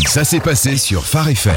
Ça s'est passé sur Phare FM.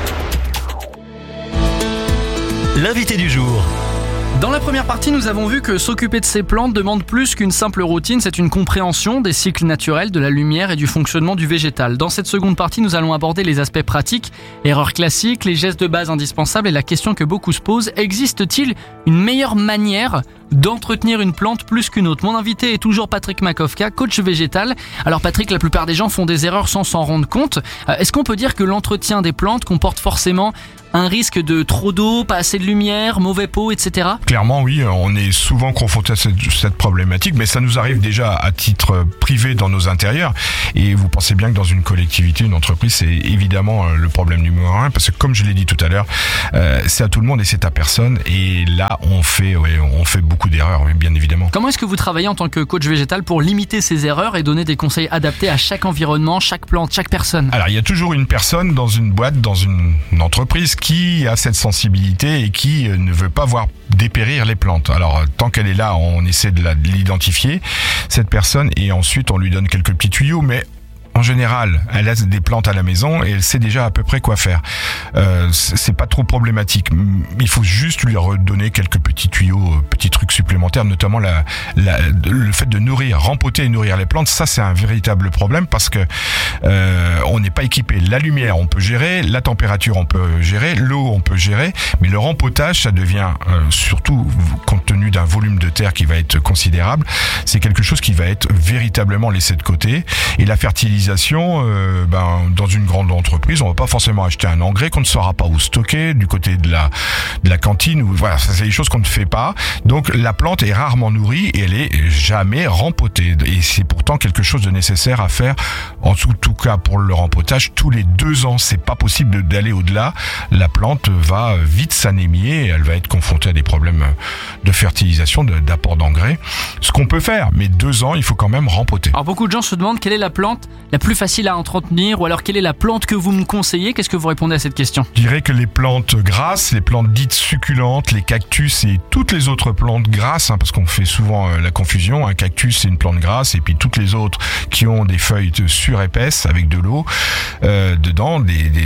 L'invité du jour. Dans la première partie, nous avons vu que s'occuper de ces plantes demande plus qu'une simple routine, c'est une compréhension des cycles naturels, de la lumière et du fonctionnement du végétal. Dans cette seconde partie, nous allons aborder les aspects pratiques, erreurs classiques, les gestes de base indispensables et la question que beaucoup se posent, existe-t-il une meilleure manière d'entretenir une plante plus qu'une autre? Mon invité est toujours Patrick Makowka, coach végétal. Alors Patrick, la plupart des gens font des erreurs sans s'en rendre compte. Est-ce qu'on peut dire que l'entretien des plantes comporte forcément un risque de trop d'eau, pas assez de lumière, mauvais pot, etc. Clairement, oui, on est souvent confronté à cette problématique, mais ça nous arrive déjà à titre privé dans nos intérieurs. Et vous pensez bien que dans une collectivité, une entreprise, c'est évidemment le problème numéro un, parce que comme je l'ai dit tout à l'heure, c'est à tout le monde et c'est à personne. Et là, on fait beaucoup d'erreurs, bien évidemment. Comment est-ce que vous travaillez en tant que coach végétal pour limiter ces erreurs et donner des conseils adaptés à chaque environnement, chaque plante, chaque personne? Alors, il y a toujours une personne dans une boîte, dans une entreprise qui a cette sensibilité et qui ne veut pas voir dépérir les plantes. Alors, tant qu'elle est là, on essaie de l'identifier, cette personne, et ensuite on lui donne quelques petits tuyaux, mais en général, elle a des plantes à la maison et elle sait déjà à peu près quoi faire. C'est pas trop problématique. Il faut juste lui redonner quelques petits tuyaux, petits trucs supplémentaires, notamment le fait de nourrir, rempoter et nourrir les plantes. Ça, c'est un véritable problème parce que on n'est pas équipé. La lumière, on peut gérer, la température, on peut gérer, l'eau, on peut gérer, mais le rempotage, ça devient surtout compte tenu d'un volume de terre qui va être considérable. C'est quelque chose qui va être véritablement laissé de côté. Et la fertilisation, dans une grande entreprise, on va pas forcément acheter un engrais qu'on ne saura pas où stocker du côté de la cantine. Voilà, ça c'est des choses qu'on ne fait pas. Donc la plante est rarement nourrie et elle est jamais rempotée. Et c'est pourtant quelque chose de nécessaire à faire. En tout cas pour le rempotage, tous les 2 ans, c'est pas possible d'aller au-delà. La plante va vite s'anémier et elle va être confrontée à des problèmes de fertilisation, d'apport d'engrais. Ce qu'on peut faire, mais 2 ans, il faut quand même rempoter. Alors beaucoup de gens se demandent quelle est la plante la plus facile à entretenir, ou alors quelle est la plante que vous me conseillez? Qu'est-ce que vous répondez à cette question? Je dirais que les plantes grasses, les plantes dites succulentes, les cactus et toutes les autres plantes grasses, parce qu'on fait souvent la confusion, un cactus c'est une plante grasse et puis toutes les autres qui ont des feuilles surépaisses avec de l'eau dedans,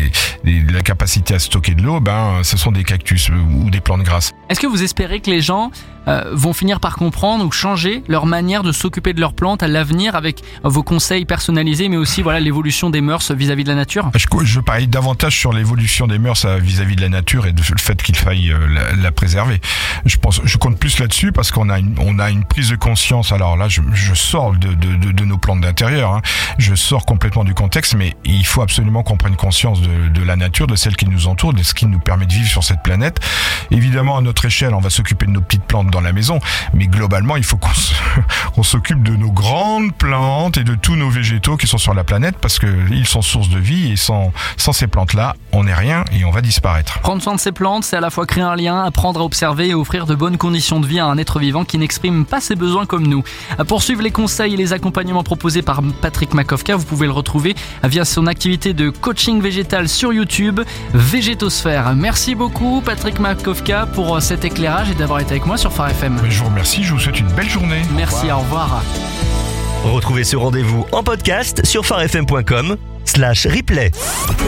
la capacité à stocker de l'eau, ce sont des cactus ou des plantes grasses. Est-ce que vous espérez que les gens vont finir par comprendre ou changer leur manière de s'occuper de leurs plantes à l'avenir avec vos conseils personnalisés, mais aussi l'évolution des mœurs vis-à-vis de la nature? Je parie davantage sur l'évolution des mœurs vis-à-vis de la nature et le fait qu'il faille la préserver. Je compte plus là-dessus parce qu'on a une prise de conscience. Alors là, je sors de nos plantes d'intérieur, je sors complètement du contexte, mais il faut absolument qu'on prenne conscience de la nature, de celle qui nous entoure, de ce qui nous permet de vivre sur cette planète. Évidemment, à notre échelle, on va s'occuper de nos petites plantes dans la maison, mais globalement, il faut qu'on s'occupe de nos grandes plantes et de tous nos végétaux qui sont sur la planète parce qu'ils sont source de vie et sans ces plantes-là, on n'est rien et on va disparaître. Prendre soin de ces plantes, c'est à la fois créer un lien, apprendre à observer et offrir de bonnes conditions de vie à un être vivant qui n'exprime pas ses besoins comme nous. Pour suivre les conseils et les accompagnements proposés par Patrick Makowka, vous pouvez le retrouver via son activité de coaching végétal sur YouTube, Végétosphère. Merci beaucoup Patrick Makowka pour cet éclairage et d'avoir été avec moi sur Phare FM. Je vous remercie, je vous souhaite une belle journée. Merci, au revoir. Retrouvez ce rendez-vous en podcast sur pharefm.com/replay.